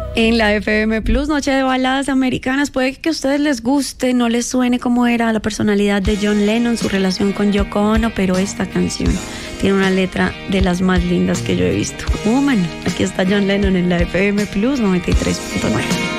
En la FM Plus, Noche de Baladas Americanas. Puede que a ustedes les guste, no les suene cómo era la personalidad de John Lennon, su relación con Yoko Ono, pero esta canción tiene una letra de las más lindas que yo he visto. Woman, aquí está John Lennon en la FM Plus 93.9.